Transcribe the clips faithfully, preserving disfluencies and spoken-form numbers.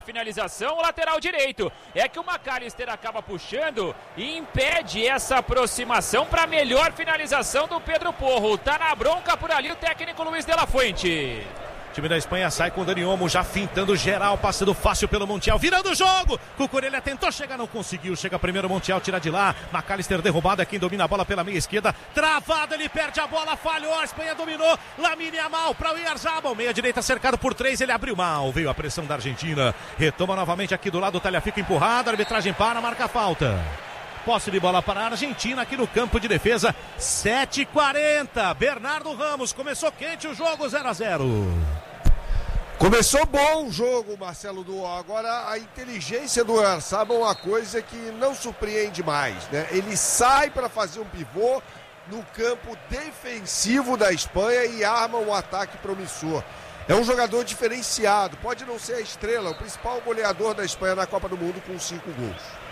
Finalização, o lateral direito. É que o McAllister acaba puxando e impede essa aproximação para melhor finalização do Pedro Porro. Tá na bronca por ali o técnico Luiz de la Fuente. O time da Espanha sai com o Dani Olmo já fintando geral, passando fácil pelo Montiel, virando o jogo. Cucurella tentou chegar, não conseguiu. Chega primeiro o Montiel, tira de lá. McAllister derrubado, é quem domina a bola pela meia esquerda. Travado, ele perde a bola, falhou. A Espanha dominou. Lamine Yamal para o Oyarzabal. Meia direita cercado por três, ele abriu mal. Veio a pressão da Argentina. Retoma novamente aqui do lado, o Tagliafico empurrado. A arbitragem para, marca a falta. Posse de bola para a Argentina aqui no campo de defesa. sete e quarenta. Bernardo Ramos, começou quente o jogo, zero a zero. Começou bom o jogo, Marcelo Duó. Agora a inteligência do Oyarzabal é uma coisa que não surpreende mais, né? Ele sai para fazer um pivô no campo defensivo da Espanha e arma um ataque promissor. É um jogador diferenciado, pode não ser a estrela, o principal goleador da Espanha na Copa do Mundo com cinco gols.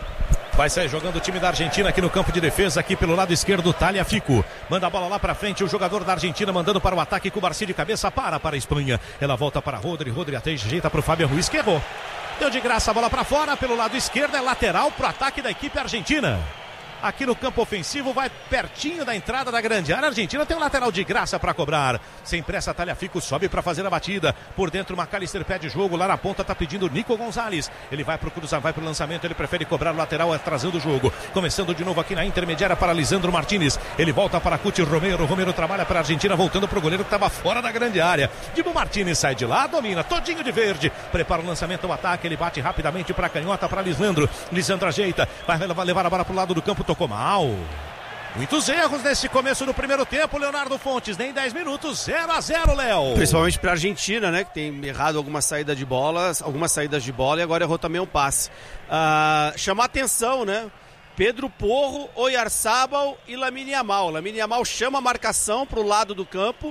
Vai sair jogando o time da Argentina aqui no campo de defesa, aqui pelo lado esquerdo, Tagliafico. Manda a bola lá pra frente, o jogador da Argentina mandando para o ataque com o Barci de cabeça, para para a Espanha. Ela volta para Rodri, Rodri até ajeita para o Fabian Ruiz, que errou. Deu de graça a bola para fora, pelo lado esquerdo, é lateral pro ataque da equipe argentina. Aqui no campo ofensivo, vai pertinho da entrada da grande área. A Argentina tem um lateral de graça para cobrar. Sem pressa, Tagliafico sobe para fazer a batida. Por dentro, McAllister pede jogo. Lá na ponta tá pedindo Nico Gonzalez. Ele vai pro cruzar, vai pro lançamento. Ele prefere cobrar o lateral, atrasando o jogo. Começando de novo aqui na intermediária para Lisandro Martinez. Ele volta para Cuti Romero. Romero trabalha para a Argentina, voltando pro goleiro que estava fora da grande área. Dibu Martinez sai de lá, domina, todinho de verde. Prepara o lançamento, o ataque. Ele bate rapidamente para canhota, para Lisandro. Lisandro ajeita, vai levar a bola pro lado do campo. Tocou mal. Muitos erros nesse começo do primeiro tempo, Leonardo Fontes, nem dez minutos, zero a zero, Léo. Principalmente para a Argentina, né, que tem errado algumas saídas de bola, algumas saídas de bola e agora errou também um passe. Uh, chamar atenção, né? Pedro Porro, Oyarzabal e Lamine Yamal. Lamine Yamal chama a marcação para o lado do campo.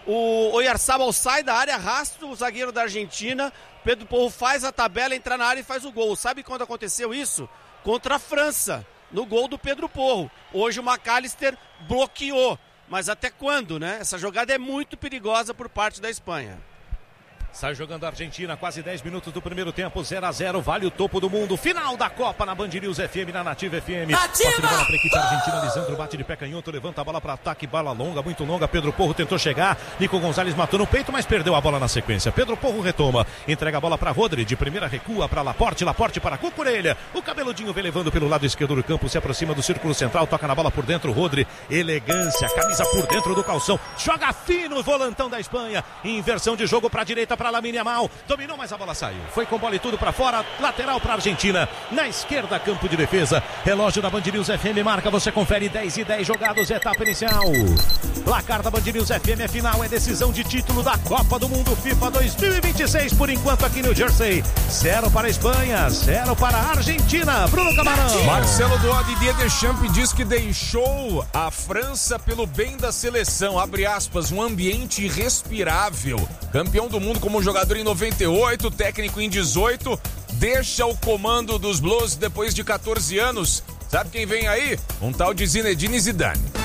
O Oyarzabal sai da área, arrasta o zagueiro da Argentina. Pedro Porro faz a tabela, entra na área e faz o gol. Sabe quando aconteceu isso? Contra a França, no gol do Pedro Porro. Hoje o McAllister bloqueou. Mas até quando, né? Essa jogada é muito perigosa por parte da Espanha. Sai jogando a Argentina, quase dez minutos do primeiro tempo, zero a zero, vale o topo do mundo. Final da Copa na Band News F M, na Nativa F M. Nativa! Posse de bola para a equipe argentina, Lisandro bate de pé canhoto, levanta a bola para ataque, bola longa, muito longa. Pedro Porro tentou chegar, Nico Gonzalez matou no peito, mas perdeu a bola na sequência. Pedro Porro retoma, entrega a bola para Rodri, de primeira recua para Laporte, Laporte para Cucurella. O cabeludinho vem levando pelo lado esquerdo do campo, se aproxima do círculo central, toca na bola por dentro, Rodri, elegância, camisa por dentro do calção, joga fino o volantão da Espanha, inversão de jogo para a direita para Lamine Yamal. Dominou, mas a bola saiu. Foi com bola e tudo para fora. Lateral para a Argentina. Na esquerda, campo de defesa. Relógio da Band News F M marca. Você confere dez e dez jogados, etapa inicial. Placar da Band News F M é final. É decisão de título da Copa do Mundo FIFA dois mil e vinte e seis. Por enquanto aqui no Jersey. Zero para a Espanha, zero para a Argentina. Bruno Camarão. Marcelo Duó, Didier Deschamps diz que deixou a França pelo bem da seleção. Abre aspas, um ambiente irrespirável. Campeão do mundo como jogador em noventa e oito, técnico em dezoito, deixa o comando dos Blues depois de catorze anos. Sabe quem vem aí? Um tal de Zinedine Zidane.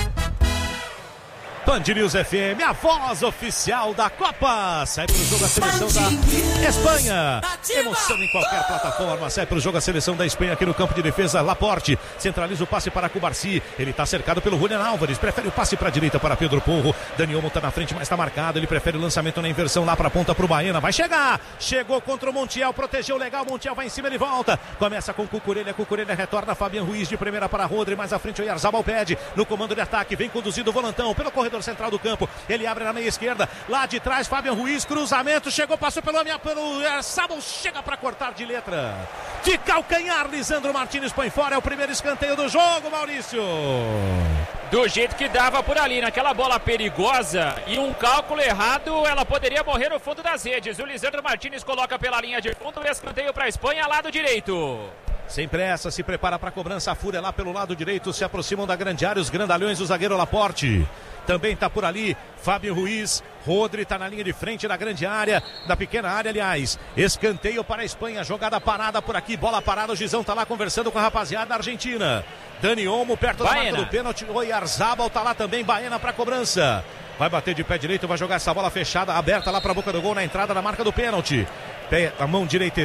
Band News F M, a voz oficial da Copa. Sai pro jogo a seleção da Espanha. Emoção em qualquer plataforma. Sai pro jogo a seleção da Espanha aqui no campo de defesa. Laporte centraliza o passe para Cubarci. Ele está cercado pelo Julián Álvares. Prefere o passe para a direita para Pedro Porro. Dani Olmo está na frente, mas está marcado. Ele prefere o lançamento na inversão lá para a ponta para o Baena. Vai chegar. Chegou contra o Montiel. Protegeu legal. Montiel vai em cima, ele volta. Começa com Cucurella. Cucurella retorna. Fabian Ruiz de primeira para Rodri. Mais à frente o Oyarzabal pede. No comando de ataque. Vem conduzido o volantão pelo corredor central do campo, ele abre na meia esquerda, lá de trás Fabian Ruiz, cruzamento, chegou, passou pelo minha, pelo Oyarzabal, chega para cortar de letra, de calcanhar, Lisandro Martinez põe fora, é o primeiro escanteio do jogo, Maurício. Do jeito que dava por ali, naquela bola perigosa e um cálculo errado, ela poderia morrer no fundo das redes. O Lisandro Martinez coloca pela linha de fundo, o escanteio para a Espanha, lado direito. Sem pressa, se prepara para a cobrança, a fúria lá pelo lado direito, se aproximam da grande área, os grandalhões, o zagueiro Laporte. Também está por ali Fábio Ruiz, Rodri está na linha de frente da grande área, da pequena área, aliás. Escanteio para a Espanha, jogada parada por aqui, bola parada, o Gizão está lá conversando com a rapaziada da Argentina. Dani Olmo perto da Baena. marca do pênalti, o Oyarzabal está lá também, Baena para a cobrança. Vai bater de pé direito, vai jogar essa bola fechada, aberta lá para a boca do gol, na entrada da marca do pênalti. Pé, a mão direita